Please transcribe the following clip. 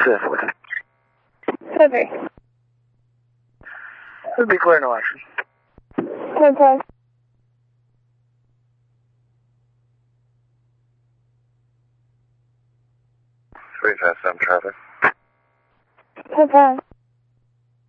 Syphilis. February. It'll be clear, no action. 10-5. Three fast, some traffic. 10-5.